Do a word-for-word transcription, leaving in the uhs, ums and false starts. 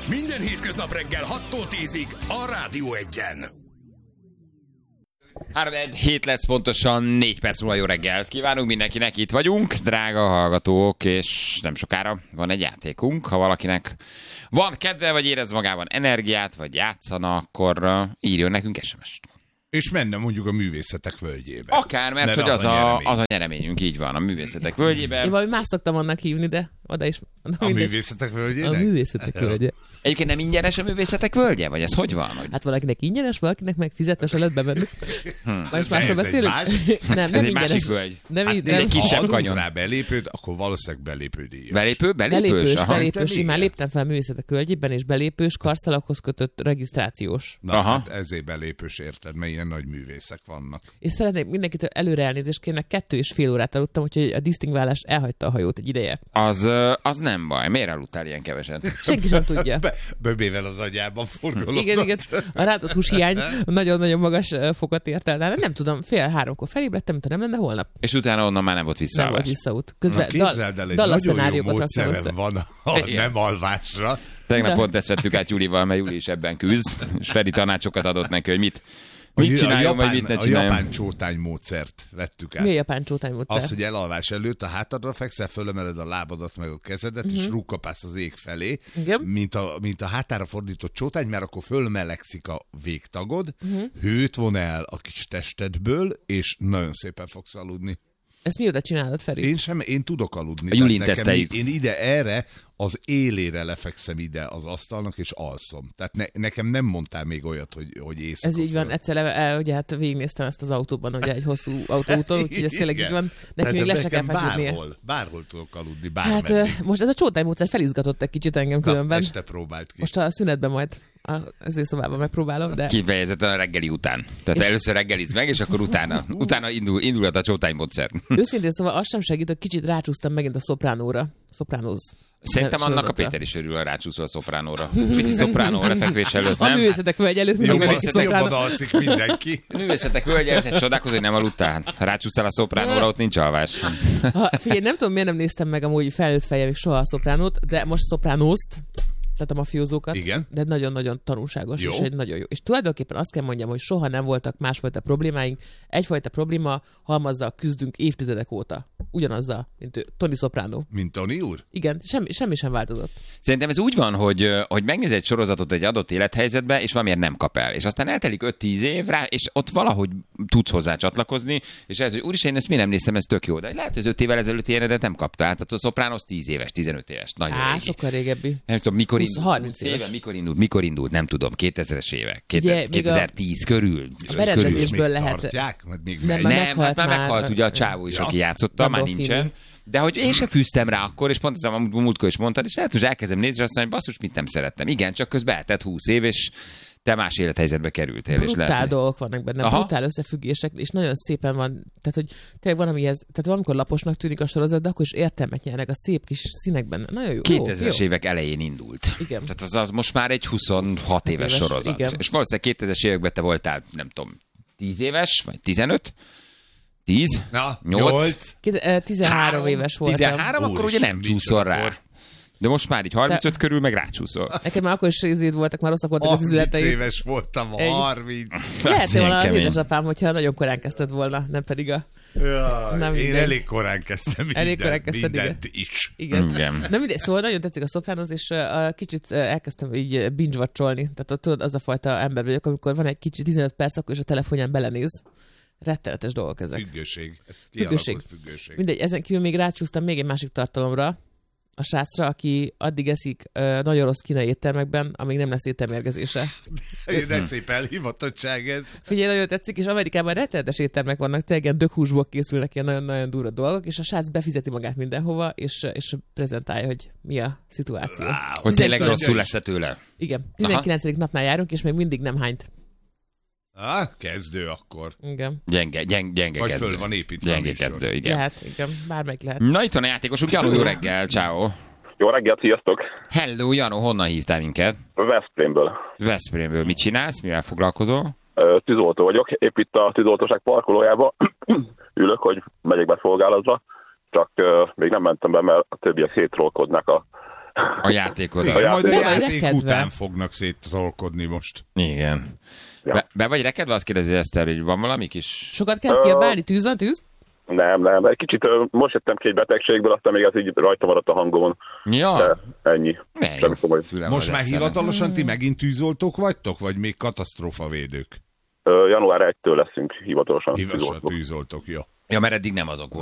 Minden hétköznap reggel hattól tízig a Rádió Egyen. három hét lesz pontosan, négy perc múlva jó reggelt kívánunk mindenkinek, itt vagyunk, drága hallgatók, és nem sokára van egy játékunk. Ha valakinek van kedve, vagy érez magában energiát, vagy játszana, akkor írjon nekünk es em es-t. És menne mondjuk a művészetek völgyébe. Akár, mert, mert hogy az, az, a, a az a nyereményünk, így van, a művészetek völgyébe. Én valami más szoktam annak hívni, de oda is. Oda a mindegy. Művészetek völgyének? A művészetek völgye. Egyébként nem ingyenes a művészetek völgye? Vagy ez hogy van? Hogy... Hát valakinek ingyenes, valakinek meg fizetve se lehet bemenni. Hmm. Most másról beszélünk? Más? Nem, nem ez egy ingyenes. másik völgy. Nem, hát, nem, ez egy kisebb kanyon. Ha rá belépőd, akkor valószínűleg belépő díjas. Belépő? Belépős? Belépős, Aha. belépős. Én már léptem fel művészetek völgyében, és belépős, karszalaghoz kötött regisztrációs. Na, aha. Hát ezért belépős, érted, mert ilyen nagy művészek vannak. És szeretnék mindenkitől előre elnézést kérni, kettő és fél órát aludtam, úgyhogy a disztingválás elhagyta a hajót egy ideje. Az, az nem baj. Miért aludtál ilyen keveset? Senki sem tudja. Be, böbével az agyában forgolódott. Igen, igen. A rátott húshiány nagyon-nagyon magas fokat ért el. De nem tudom, fél háromkor felébredtem, mint ha nem lenne holnap. És utána onnan már nem volt Nem visszaállás. volt visszaút. Közben Na, képzeld el, egy dal- nagyon jó raktam módszerem össze. van a, a nem alvásra. Tegnap De. pont ezt vettük át Júlival, mert Júli is ebben küzd, és Feri tanácsokat adott neki, hogy mit, A, mit a, csináljon, japán, vagy mit ne a csináljon. japán csótány módszert vettük át. Mi a japán csótány módszer? Az, hogy elalvás előtt a hátadra fekszel, fölemeled a lábadat meg a kezedet, uh-huh. és rúgkapálsz az ég felé, Igen. mint a, mint a hátára fordított csótány, mert akkor fölmelegszik a végtagod, Uh-huh. hőt von el a kis testedből, és nagyon szépen fogsz aludni. Ezt mióta csinálod, Feri? Én sem, én tudok aludni. A Julin Tehát nekem teszteljük. Én ide erre, az élére lefekszem ide az asztalnak, és alszom. Tehát ne, nekem nem mondtál még olyat, hogy, hogy éjszaka. Ez így van, föl. egyszer el, ugye hát végignéztem ezt az autóban, ugye egy hosszú autóúton, úgyhogy ez tényleg Igen. így van. Neki Tehát még le se kell nekem feküdnie. bárhol, bárhol tudok aludni, Hát bármeddig. ö, most ez a csótány módszer felizgatott egy kicsit engem Na, különben. este próbált ki. Most a szünetben majd a, az éjszobában megpróbálom, de... Kifejezetten a reggeli után. Tehát És- először reggeliz meg, és akkor utána, utána indul, indulhat a csótánymódszer. Őszintén szóval az sem segít, hogy kicsit rácsúsztam megint a szopránóra. Szopránóz. Szerintem Ne- annak a sorozatra. Péter is örül, a rácsúszol a szopránóra. Pici szopránó lefekvés előtt, A nem? művészetek völgy előtt mindig Jobban, van egy kis jobban szopránó. alszik mindenki. Művészetek völgye, te csodálkozol, hogy nem aludtál. Ha rácsúszol a szopránóra, ott nincs alvás. Ha, figyelj, nem tudom, miért nem néztem meg amúgy felnőtt fejjel még soha a szopránót, de most szopránózt, tehát a mafiózókat, Igen. de nagyon-nagyon tanulságos, Jó. és egy nagyon jó. És tulajdonképpen azt kell mondjam, hogy soha nem voltak másfajta problémáink. Egyfajta probléma halmazzal küzdünk évtizedek óta. Ugyanazzal, mint ő, Tony Soprano. Mint Tony úr? Igen, semmi, semmi sem változott. Szerintem ez úgy van, hogy, hogy megnéz egy sorozatot egy adott élethelyzetbe, és valamiért nem kap el. És aztán eltelik öt-tíz év rá, és ott valahogy tudsz hozzá csatlakozni, és ez, hogy úristen, én ezt mi nem néztem, ez tök jó. De lehet, hogy az öt évvel ezelőtt ilyenedet nem kaptál. Tehát a Sopranos tíz éves, tizenöt éves. Nagyon Á, régi. sokkal régebbi. Nem tudom, mikor húsz, indult. harminc húsz éve, éves. mikor indult, mikor indult, nem tudom, kétezres évek. Ugye, még a- kétezer-tíz körül. a berendezés- körül. És Még ből lehet- tartják? Mert még Nem, megy. már Nem, meghalt hát már már. meghalt ugye a csávó is, Ja. aki játszotta, már Gandolfini. nincsen. De hogy én sem fűztem rá akkor, és pont ez a múltkor is mondtad, és lehet, hogy elkezdem nézni, és azt mondom, hogy basszus, mit nem szerettem. Igen, csak közben eltett húsz év, és te más élethelyzetbe kerültél. És Brutál lehet, dolgok vannak benne, Aha. brutál összefüggések, és nagyon szépen van, tehát hogy tényleg van, amihez, tehát valamikor laposnak tűnik a sorozat, de akkor is értelmet nyernek a szép kis színekben. Nagyon jó. kétezres jó, jó. évek elején indult. Igen. Tehát az, az most már egy huszonhat éves éves, sorozat. igen. És valószínűleg kétezres években te voltál, nem tudom, tíz éves, vagy tizenöt? tíz? Na, nyolc? nyolc. Két- eh, tizenhárom éves voltam. tizenhárom, akkor ugye Úristen, nem mit csúszol akkor? rá. De most már így harmincöt körül meg rácsúszol. Nekem már akkor is izéd voltak, már rosszak voltak az harminc üzleteim. éves voltam, Egy- harminc. Lehet, hogy ilyen volna az kemény. édesapám, hogyha nagyon korán kezdted volna, nem pedig a... Jaj, Nem én mindegy. elég korán kezdtem minden, Elég korán kezdted, mindent is. Igen. Igen. Na mindegy, szóval nagyon tetszik a Sopranos, és uh, kicsit uh, elkezdtem így binge-watcholni. Tehát ott, tudod, az a fajta ember vagyok, amikor van egy kicsi tizenöt perc, akkor is a telefonján belenéz. Rettenetes dolgok ezek. Függőség. Ez Függőség. kialakult függőség. Mindegy, ezen kívül még rácsúsztam még egy másik tartalomra, a srácra, aki addig eszik uh, nagyon rossz kínai éttermekben, amíg nem lesz éttermérgezése. De szép elhivatottság ez. Figyelj, nagyon tetszik, és Amerikában rettenetes éttermek vannak, tényleg ilyen dökhúsból készülnek ilyen nagyon-nagyon durva dolgok, és a srác befizeti magát mindenhova, és, és prezentálja, hogy mi a szituáció. Wow. Hogy tényleg tizenkilenc rosszul lesz tőle. Igen, tizenkilencedik napnál járunk, és még mindig nem hányt. Ah, kezdő akkor. Igen. Gyenge, gyenge, gyenge Vagy kezdő. föl van építve a Gyenge műsor. kezdő, igen. Lehet, igen, bármelyik lehet. Na itt van a játékosunk, Janó, jó reggel, ciao. Jó reggelt, sziasztok! Hello, Janó, honnan hívtál minket? Veszprémből. Veszprémből. Mit csinálsz, mivel foglalkozol? Ö, Tűzoltó vagyok, épp itt a tűzoltóság parkolójába ülök, hogy megyek be szolgálatba, csak ö, még nem mentem be, mert a többiek szétrolkodnak a A játékod. A Majd a játék- játék rekedve. után fognak széttolkodni most. Igen. Ja. Be, be vagy rekedve, azt kérdezi Eszter, hogy van valami kis... Sokat kell kiabálni, tűz van tűz? Nem, nem, egy kicsit ö, most jöttem ki egy betegségből, aztán még ez így rajta maradt a hangomon. Ja, De ennyi. ne, Semmi komoly. fülem Most az már Eszternek. hivatalosan ti megint tűzoltók vagytok, vagy még katasztrófavédők? Ö, január elsejétől leszünk hivatalosan. Hivatalosan tűzoltók. tűzoltók, jó. Ja, mert eddig nem azok voltak.